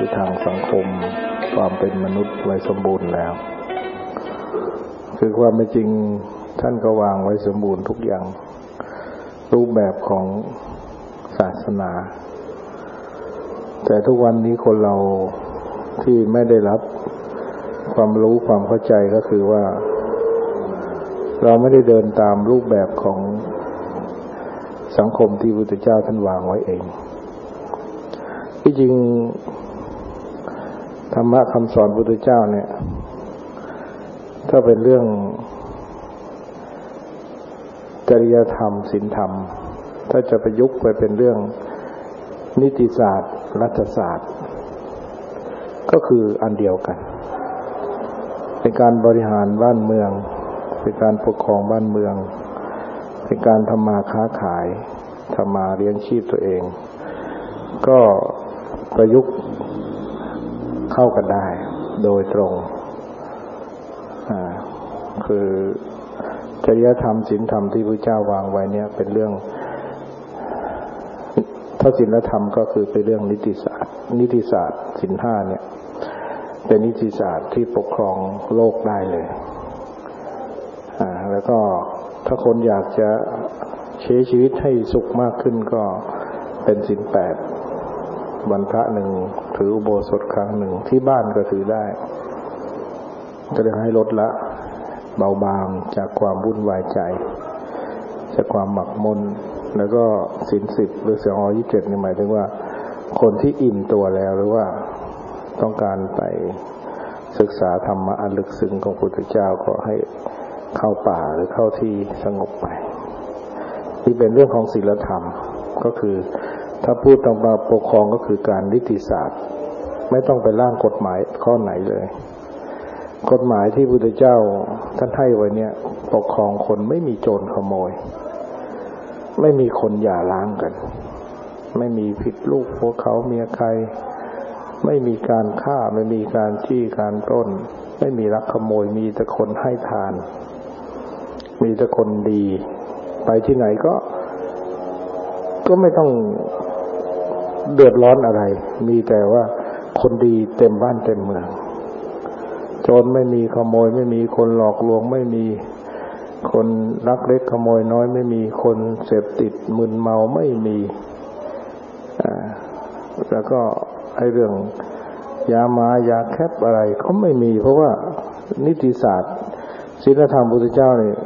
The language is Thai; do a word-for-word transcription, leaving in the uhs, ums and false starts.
คือทางสังคมความเป็นมนุษย์ไว้สมบูรณ์แล้วคือความเป็นจริงท่านก็วางไว้สมบูรณ์ทุกอย่างรูปแบบของศาสนาแต่ทุกวันนี้คนเราที่ไม่ได้รับความรู้ความเข้าใจก็คือว่าเราไม่ได้เดินตามรูปแบบของสังคมที่พระพุทธเจ้าท่านวางไว้เองที่จริงธรรมะคำสอนพระพุทธเจ้าเนี่ยถ้าเป็นเรื่องจริยธรรมศีลธรรมถ้าจะประยุกต์ไปเป็นเรื่องนิติศาสตร์รัฐศาสตร์ก็คืออันเดียวกันเป็นการบริหารบ้านเมืองเป็นการปกครองบ้านเมืองเป็นการทำมาค้าขายทำมาเลี้ยงชีพตัวเองก็ประยุกต์เข้ากันได้โดยตรงอ่าคือจริยธรรมศีลธรรมที่พระเจ้าวางไว้เนี่ยเป็นเรื่องถ้าศีลธรรมก็คือเป็นเรื่องนิติศาสตร์นิติศาสตร์ศีลห้าเนี่ยเป็นนิติศาสตร์ที่ปกครองโลกได้เลยอ่าแล้วก็ถ้าคนอยากจะใช้ชีวิตให้สุขมากขึ้นก็เป็นศีลแปดวันพระหนึ่งถืออุโบสถครั้งหนึ่งที่บ้านก็ถือได้ก็จะให้ลดละเบาบางจากความวุ่นวายใจจากความหมักมุ่นแล้วก็ศีลสิบหรือศีลยี่สิบเจ็ดนี่หมายถึงว่าคนที่อิ่มตัวแล้วหรือว่าต้องการไปศึกษาธรรมะอันลึกซึ้งของพระพุทธเจ้าก็ให้เข้าป่าหรือเข้าที่สงบไปที่เป็นเรื่องของศีลธรรมก็คือถ้าพูดตรงมาปกครองก็คือการนิติศาสตร์ไม่ต้องไปร่างกฎหมายข้อไหนเลยกฎหมายที่พระพุทธเจ้าท่านให้ไว้เนี่ยปกครองคนไม่มีโจรขโมยไม่มีคนหย่าร้างกันไม่มีผิดลูกผัวเขาเมียใครไม่มีการฆ่าไม่มีการจี้การปล้นไม่มีลักขโมยมีแต่คนให้ทานมีแต่คนดีไปที่ไหนก็ก็ไม่ต้องเดือดร้อนอะไรมีแต่ว่าคนดีเต็มบ้านเต็มเมืองโจรไม่มีขโมยไม่มีคนหลอกลวงไม่มีคนลักเล็กขโมยน้อยไม่มีคนเสพติดมึนเมาไม่มีอ่าแล้วก็ไอ้เรื่องยามายาแคปอะไรเขาไม่มีเพราะว่านิติศาสตร์ศีลธรรมพุทธเจ้าเนี่ย